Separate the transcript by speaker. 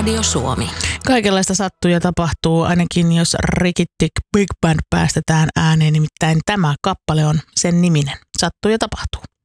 Speaker 1: Radio Suomi.
Speaker 2: Kaikenlaista sattuu ja tapahtuu, ainakin jos Rikittik Big Band päästetään ääneen, nimittäin tämä kappale on sen niminen. Sattuu ja tapahtuu.